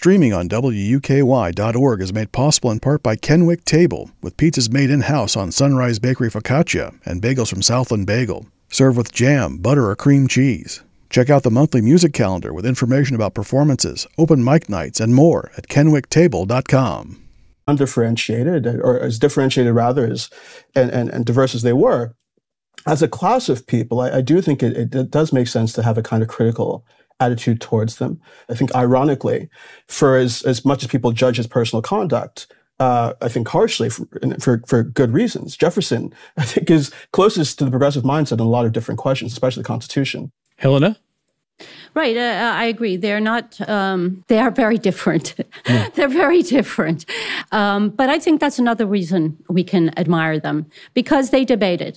streaming on WUKY.org is made possible in part by Kenwick Table, with pizzas made in-house on Sunrise Bakery Focaccia and bagels from Southland Bagel. Serve with jam, butter, or cream cheese. Check out the monthly music calendar with information about performances, open mic nights, and more at kenwicktable.com. Undifferentiated, or as differentiated rather, as and diverse as they were, as a class of people, I do think it does make sense to have a kind of critical attitude towards them. I think, ironically, for as much as people judge his personal conduct, I think harshly for good reasons, Jefferson, I think, is closest to the progressive mindset in a lot of different questions, especially the Constitution. Helena? Right. I agree. They're not, they are very different. Yeah. They're very different. But I think that's another reason we can admire them, because they debated.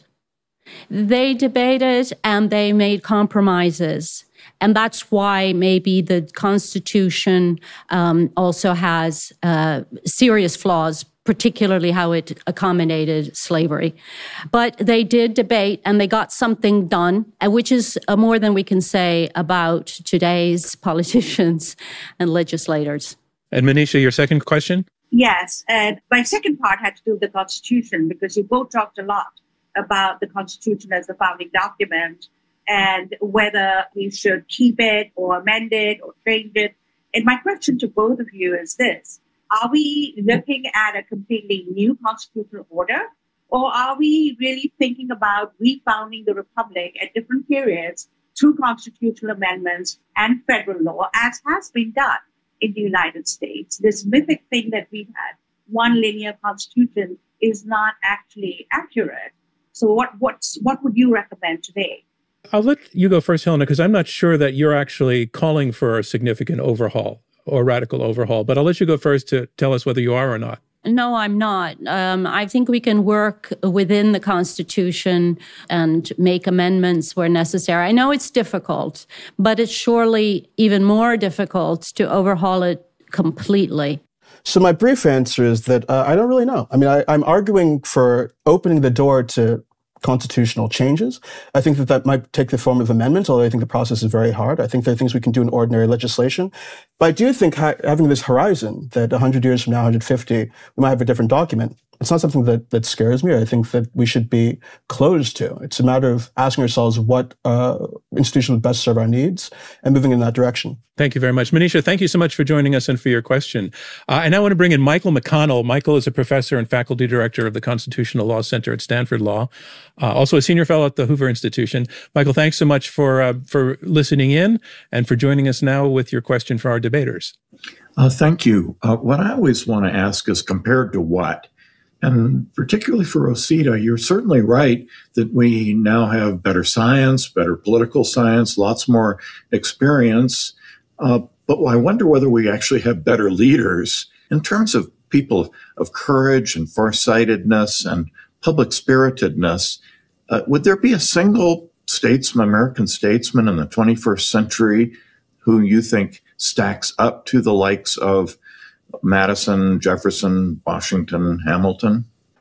They debated and they made compromises. And that's why maybe the Constitution also has serious flaws, particularly how it accommodated slavery. But they did debate and they got something done, which is more than we can say about today's politicians and legislators. And Manisha, your second question? Yes. And my second part had to do with the Constitution, because you both talked a lot about the Constitution as the founding document and whether we should keep it or amend it or change it. And my question to both of you is this. Are we looking at a completely new constitutional order, or are we really thinking about refounding the republic at different periods through constitutional amendments and federal law, as has been done in the United States? This mythic thing that we've had, one linear constitution, is not actually accurate. So what would you recommend today? I'll let you go first, Helena, because I'm not sure that you're actually calling for a significant overhaul or radical overhaul, but I'll let you go first to tell us whether you are or not. No, I'm not. I think we can work within the Constitution and make amendments where necessary. I know it's difficult, but it's surely even more difficult to overhaul it completely. So my brief answer is that I don't really know. I mean, I'm arguing for opening the door to constitutional changes. I think that might take the form of amendments, although I think the process is very hard. I think there are things we can do in ordinary legislation. But I do think having this horizon that 100 years from now, 150, we might have a different document, it's not something that scares me. I think that we should be closed to. It's a matter of asking ourselves what institution would best serve our needs and moving in that direction. Thank you very much. Manisha, thank you so much for joining us and for your question. And I want to bring in Michael McConnell. Michael is a professor and faculty director of the Constitutional Law Center at Stanford Law, also a senior fellow at the Hoover Institution. Michael, thanks so much for listening in and for joining us now with your question for our debaters. Thank you. What I always want to ask is compared to what? And particularly for Rosita, you're certainly right that we now have better science, better political science, lots more experience. But I wonder whether we actually have better leaders in terms of people of courage and farsightedness and public spiritedness. Would there be a single statesman, American statesman in the 21st century who you think stacks up to the likes of Madison, Jefferson, Washington, Hamilton?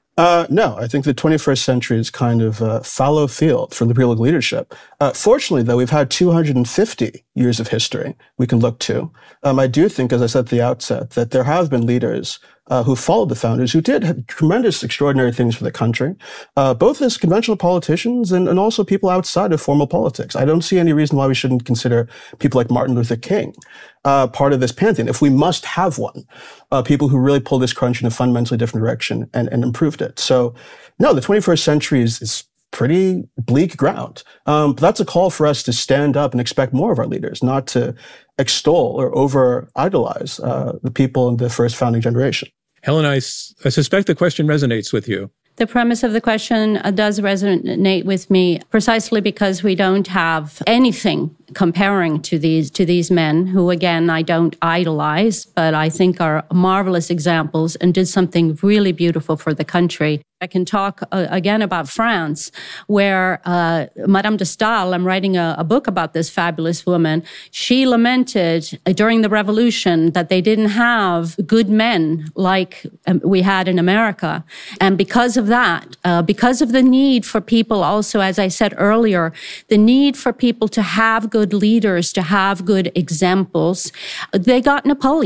No, I think the 21st century is kind of a fallow field for liberal leadership. Fortunately, though, we've had 250 years of history we can look to. I do think, as I said at the outset, that there have been leaders who followed the founders, who did tremendous, extraordinary things for the country, both as conventional politicians and also people outside of formal politics. I don't see any reason why we shouldn't consider people like Martin Luther King part of this pantheon, if we must have one, people who really pulled this country in a fundamentally different direction and improved it. So, no, the 21st century is pretty bleak ground. But that's a call for us to stand up and expect more of our leaders, not to extol or over-idolize the people in the first founding generation. Helen, I suspect the question resonates with you. The premise of the question does resonate with me precisely because we don't have anything comparing to these men who, again, I don't idolize, but I think are marvelous examples and did something really beautiful for the country. I can talk again about France, where Madame de Staël, I'm writing a book about this fabulous woman. She lamented during the revolution that they didn't have good men like we had in America. And because of that, because of the need for people also, as I said earlier, the need for people to have good leaders, to have good examples, they got Napoleon.